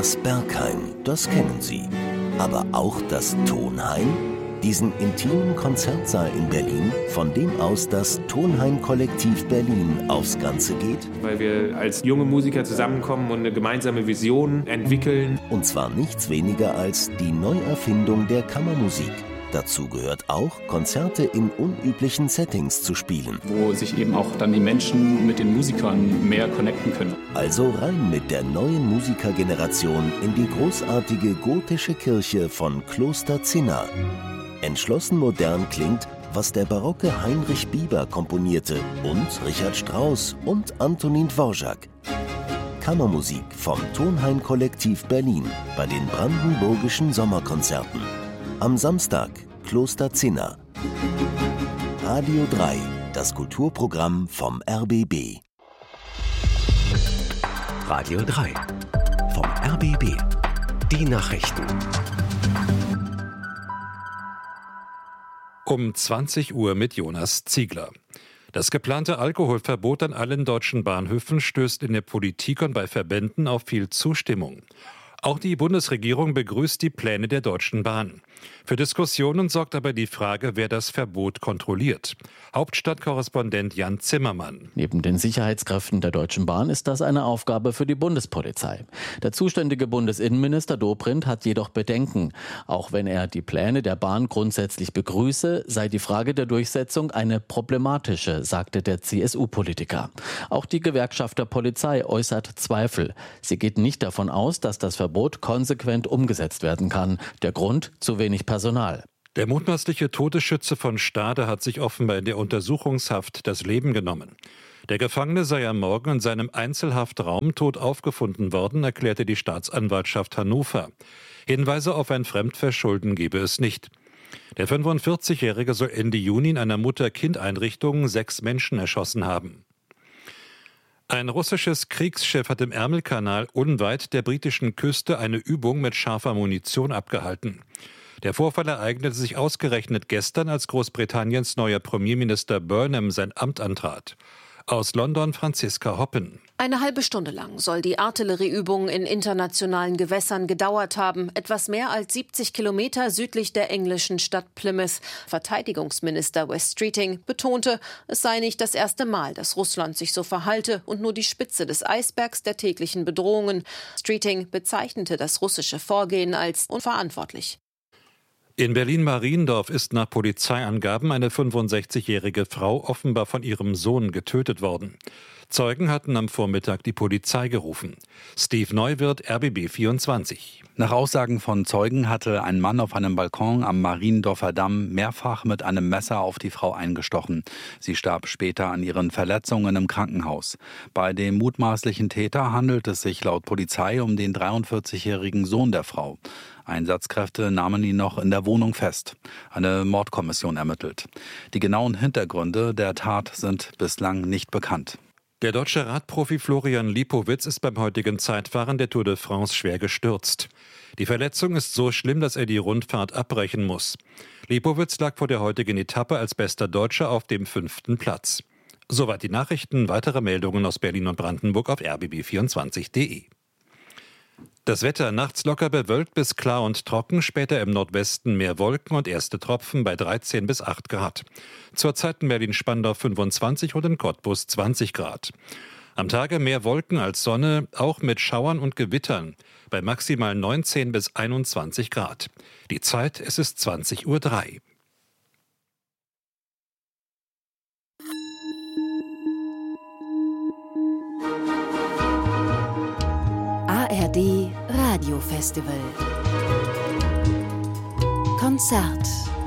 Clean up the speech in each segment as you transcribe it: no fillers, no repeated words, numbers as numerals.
Das Berghain, das kennen Sie. Aber auch das Tonhain? Diesen intimen Konzertsaal in Berlin, von dem aus das Tonhain-Kollektiv Berlin aufs Ganze geht? Weil wir als junge Musiker zusammenkommen und eine gemeinsame Vision entwickeln. Und zwar nichts weniger als die Neuerfindung der Kammermusik. Dazu gehört auch, Konzerte in unüblichen Settings zu spielen. Wo sich eben auch dann die Menschen mit den Musikern mehr connecten können. Also rein mit der neuen Musikergeneration in die großartige gotische Kirche von Kloster Zinna. Entschlossen modern klingt, was der barocke Heinrich Bieber komponierte und Richard Strauss und Antonin Dvorak. Kammermusik vom Tonhain-Kollektiv Berlin bei den Brandenburgischen Sommerkonzerten. Am Samstag, Kloster Zinna. Radio 3, das Kulturprogramm vom RBB. Radio 3 vom RBB. Die Nachrichten. Um 20 Uhr mit Jonas Ziegler. Das geplante Alkoholverbot an allen deutschen Bahnhöfen stößt in der Politik und bei Verbänden auf viel Zustimmung. Auch die Bundesregierung begrüßt die Pläne der Deutschen Bahn. Für Diskussionen sorgt aber die Frage, wer das Verbot kontrolliert. Hauptstadtkorrespondent Jan Zimmermann. Neben den Sicherheitskräften der Deutschen Bahn ist das eine Aufgabe für die Bundespolizei. Der zuständige Bundesinnenminister Dobrindt hat jedoch Bedenken. Auch wenn er die Pläne der Bahn grundsätzlich begrüße, sei die Frage der Durchsetzung eine problematische, sagte der CSU-Politiker. Auch die Gewerkschaft der Polizei äußert Zweifel. Sie geht nicht davon aus, dass das Verbot konsequent umgesetzt werden kann. Der Grund: zu wenig Personal. Der mutmaßliche Todesschütze von Stade hat sich offenbar in der Untersuchungshaft das Leben genommen. Der Gefangene sei am Morgen in seinem Einzelhaftraum tot aufgefunden worden, erklärte die Staatsanwaltschaft Hannover. Hinweise auf ein Fremdverschulden gebe es nicht. Der 45-Jährige soll Ende Juni in einer Mutter-Kind-Einrichtung 6 Menschen erschossen haben. Ein russisches Kriegsschiff hat im Ärmelkanal unweit der britischen Küste eine Übung mit scharfer Munition abgehalten. Der Vorfall ereignete sich ausgerechnet gestern, als Großbritanniens neuer Premierminister Burnham sein Amt antrat. Aus London Franziska Hoppen. Eine halbe Stunde lang soll die Artillerieübung in internationalen Gewässern gedauert haben, etwas mehr als 70 Kilometer südlich der englischen Stadt Plymouth. Verteidigungsminister Wes Streeting betonte, es sei nicht das erste Mal, dass Russland sich so verhalte und nur die Spitze des Eisbergs der täglichen Bedrohungen. Streeting bezeichnete das russische Vorgehen als unverantwortlich. In Berlin-Mariendorf ist nach Polizeiangaben eine 65-jährige Frau offenbar von ihrem Sohn getötet worden. Zeugen hatten am Vormittag die Polizei gerufen. Steve Neuwirth, RBB 24. Nach Aussagen von Zeugen hatte ein Mann auf einem Balkon am Mariendorfer Damm mehrfach mit einem Messer auf die Frau eingestochen. Sie starb später an ihren Verletzungen im Krankenhaus. Bei dem mutmaßlichen Täter handelt es sich laut Polizei um den 43-jährigen Sohn der Frau. Einsatzkräfte nahmen ihn noch in der Wohnung fest. Eine Mordkommission ermittelt. Die genauen Hintergründe der Tat sind bislang nicht bekannt. Der deutsche Radprofi Florian Lipowitz ist beim heutigen Zeitfahren der Tour de France schwer gestürzt. Die Verletzung ist so schlimm, dass er die Rundfahrt abbrechen muss. Lipowitz lag vor der heutigen Etappe als bester Deutscher auf dem 5. Platz. Soweit die Nachrichten. Weitere Meldungen aus Berlin und Brandenburg auf rbb24.de. Das Wetter nachts locker bewölkt bis klar und trocken, später im Nordwesten mehr Wolken und erste Tropfen bei 13 bis 8 Grad. Zurzeit in Berlin-Spandau 25 und in Cottbus 20 Grad. Am Tage mehr Wolken als Sonne, auch mit Schauern und Gewittern, bei maximal 19 bis 21 Grad. Die Zeit, es ist 20:03 Uhr. ARD Radiofestival Konzert.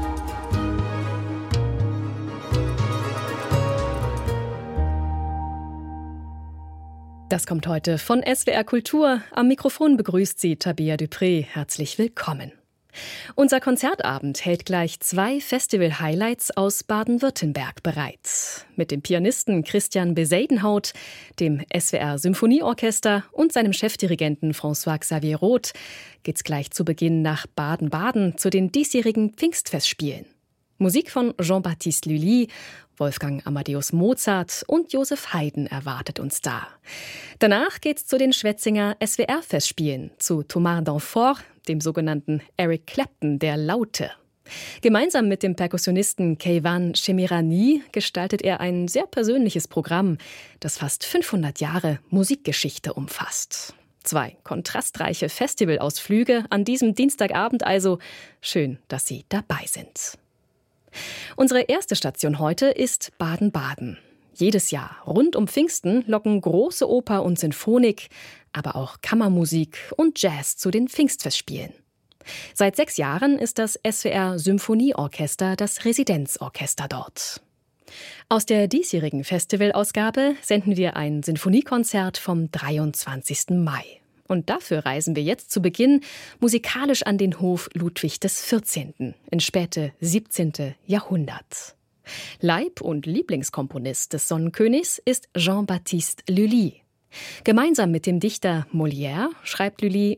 Das kommt heute von SWR Kultur. Am Mikrofon begrüßt Sie Tabea Dupré. Herzlich willkommen. Unser Konzertabend hält gleich 2 Festival-Highlights aus Baden-Württemberg bereit. Mit dem Pianisten Christian Besadenhout, dem SWR Symphonieorchester und seinem Chefdirigenten François-Xavier Roth geht's gleich zu Beginn nach Baden-Baden zu den diesjährigen Pfingstfestspielen. Musik von Jean-Baptiste Lully Wolfgang Amadeus Mozart und Joseph Haydn erwartet uns da. Danach geht's zu den Schwetzinger SWR-Festspielen, zu Thomas d'Enfort, dem sogenannten Eric Clapton der Laute. Gemeinsam mit dem Perkussionisten Keivan Shemirani gestaltet er ein sehr persönliches Programm, das fast 500 Jahre Musikgeschichte umfasst. 2 kontrastreiche Festivalausflüge an diesem Dienstagabend also. Schön, dass Sie dabei sind. Unsere erste Station heute ist Baden-Baden. Jedes Jahr rund um Pfingsten locken große Oper und Sinfonik, aber auch Kammermusik und Jazz zu den Pfingstfestspielen. Seit 6 Jahren ist das SWR Symphonieorchester das Residenzorchester dort. Aus der diesjährigen Festivalausgabe senden wir ein Sinfoniekonzert vom 23. Mai. Und dafür reisen wir jetzt zu Beginn musikalisch an den Hof Ludwig XIV. Ins späte 17. Jahrhundert. Leib- und Lieblingskomponist des Sonnenkönigs ist Jean-Baptiste Lully. Gemeinsam mit dem Dichter Molière schreibt Lully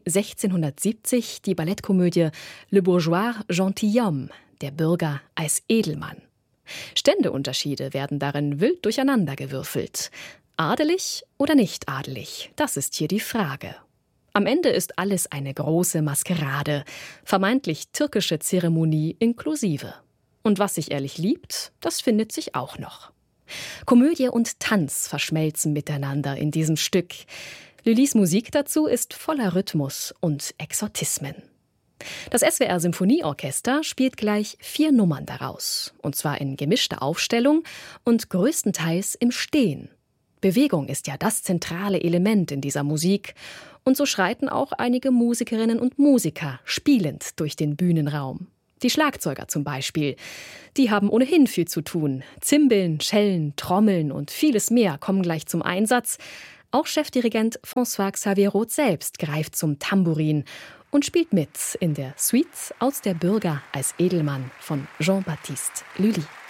1670 die Ballettkomödie Le Bourgeois Gentilhomme, der Bürger als Edelmann. Ständeunterschiede werden darin wild durcheinandergewürfelt. Adelig oder nicht adelig, das ist hier die Frage. Am Ende ist alles eine große Maskerade, vermeintlich türkische Zeremonie inklusive. Und was sich ehrlich liebt, das findet sich auch noch. Komödie und Tanz verschmelzen miteinander in diesem Stück. Lullys Musik dazu ist voller Rhythmus und Exotismen. Das SWR Symphonieorchester spielt gleich 4 Nummern daraus, und zwar in gemischter Aufstellung und größtenteils im Stehen. Bewegung ist ja das zentrale Element in dieser Musik, und so schreiten auch einige Musikerinnen und Musiker spielend durch den Bühnenraum. Die Schlagzeuger zum Beispiel, die haben ohnehin viel zu tun. Zimbeln, Schellen, Trommeln und vieles mehr kommen gleich zum Einsatz. Auch Chefdirigent François-Xavier Roth selbst greift zum Tambourin und spielt mit in der Suite aus Der Bürger als Edelmann von Jean-Baptiste Lully.